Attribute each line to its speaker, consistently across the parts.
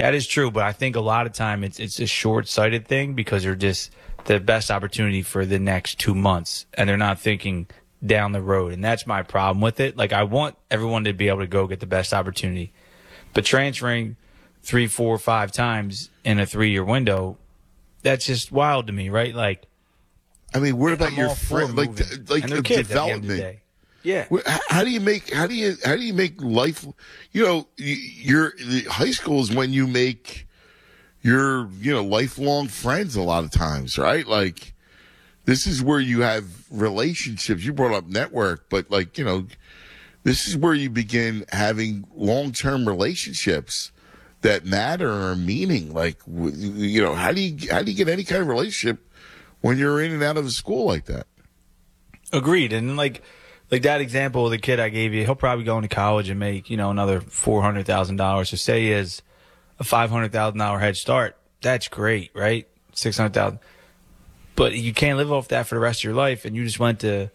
Speaker 1: That is true, but I think a lot of time it's a short-sighted thing because they're just the best opportunity for the next 2 months, and they're not thinking down the road. And that's my problem with it. Like, I want everyone to be able to go get the best opportunity, but transferring 3, 4, 5 times in a 3-year window, that's just wild to me, right? Like,
Speaker 2: I mean, what about
Speaker 1: I'm
Speaker 2: your
Speaker 1: all for
Speaker 2: friend, like
Speaker 1: and their kids at the end of the
Speaker 2: development?
Speaker 1: day. Yeah.
Speaker 2: How do you make life? Your high school is when you make your lifelong friends a lot of times, right? Like, this is where you have relationships. You brought up network, but this is where you begin having long-term relationships that matter or are meaning. Like, how do you get any kind of relationship when you're in and out of a school like that?
Speaker 1: Agreed. And like that example of the kid I gave you, he'll probably go into college and make, another $400,000. So say he has a $500,000 head start. That's great, right? $600,000. But you can't live off that for the rest of your life. And you just went to,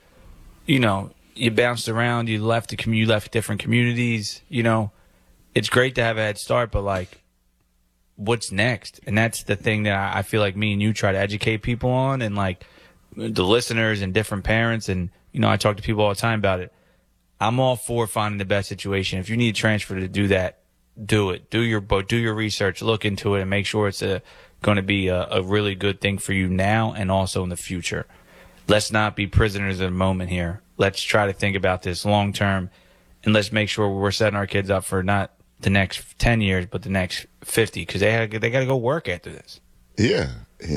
Speaker 1: you bounced around, you left different communities, It's great to have a head start, but like, what's next? And that's the thing that I feel like me and you try to educate people on, and like the listeners and different parents. And, I talk to people all the time about it. I'm all for finding the best situation. If you need a transfer to do that, do it. Do your research, look into it, and make sure it's going to be a really good thing for you now and also in the future. Let's not be prisoners of the moment here. Let's try to think about this long term, and let's make sure we're setting our kids up for not the next 10 years, but the next 50, because they got to go work after this.
Speaker 2: Yeah.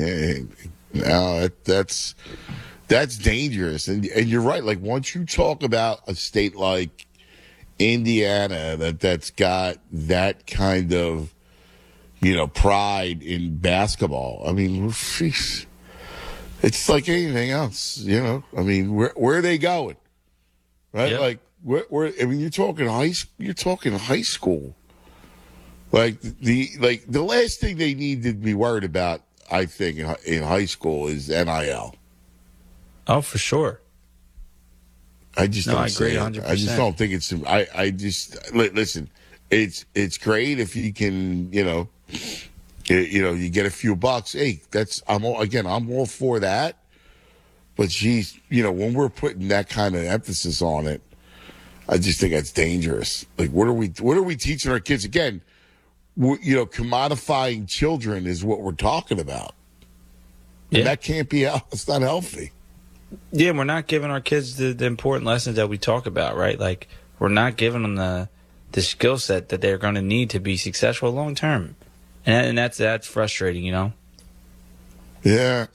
Speaker 2: No, that's dangerous. And you're right. Like, once you talk about a state like Indiana that's got that kind of, pride in basketball, I mean, sheesh, it's like anything else, I mean, where are they going? Right?
Speaker 1: Yep.
Speaker 2: Like, you're talking high school. Like, the last thing they need to be worried about, I think, in high school is NIL.
Speaker 1: Oh, for sure.
Speaker 2: I just don't
Speaker 1: I agree 100%.
Speaker 2: I just don't think it's. I just listen. It's great if you can, you get a few bucks. Hey, I'm all for that. But geez, when we're putting that kind of emphasis on it, I just think that's dangerous. Like, what are we teaching our kids? Again, commodifying children is what we're talking about. And that can't be. It's not healthy.
Speaker 1: Yeah, we're not giving our kids the important lessons that we talk about, right? Like, we're not giving them the skill set that they're going to need to be successful long term, and that's frustrating,
Speaker 2: Yeah,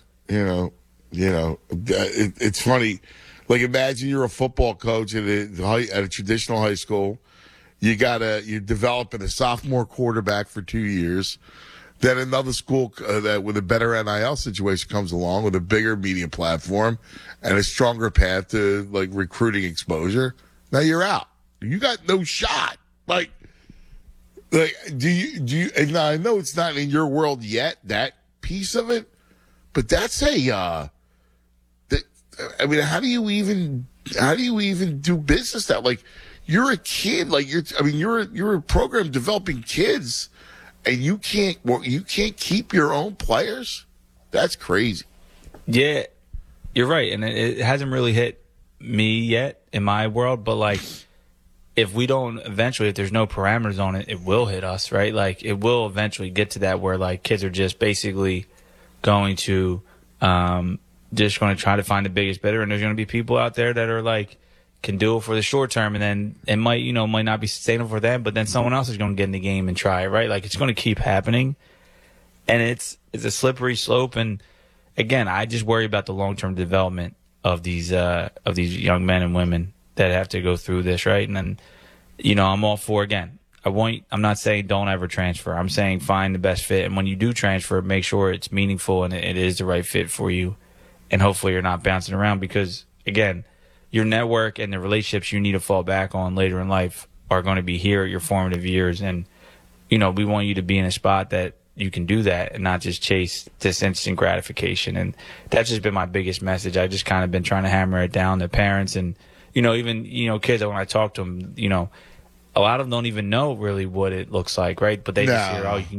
Speaker 2: it's funny. Like, imagine you're a football coach at a traditional high school. You're developing a sophomore quarterback for 2 years. Then another school that with a better NIL situation comes along with a bigger media platform and a stronger path to like recruiting exposure. Now you're out. You got no shot. Like do you? And now I know it's not in your world yet, that piece of it, but that's how do you even do business that? Like, you're a kid. Like, you're a program developing kids. And you can't keep your own players? That's crazy.
Speaker 1: Yeah, you're right. And it hasn't really hit me yet in my world. But, like, if there's no parameters on it, it will hit us, right? Like, it will eventually get to that where, like, kids are just basically going to try to find the biggest bidder. And there's going to be people out there that are, like, can do it for the short term, and then it might not be sustainable for them, but then someone else is going to get in the game and try it, right? Like, it's going to keep happening, and it's a slippery slope. And again, I just worry about the long-term development of these young men and women that have to go through this, right? And then, I'm all for, again, I'm not saying don't ever transfer. I'm saying find the best fit, and when you do transfer, make sure it's meaningful and it is the right fit for you, and hopefully you're not bouncing around, because again, your network and the relationships you need to fall back on later in life are going to be here at your formative years. And, we want you to be in a spot that you can do that and not just chase this instant gratification. And that's just been my biggest message. I just kind of been trying to hammer it down to parents and, even, kids, when I talk to them, a lot of them don't even know really what it looks like, right? But they just hear, oh, you can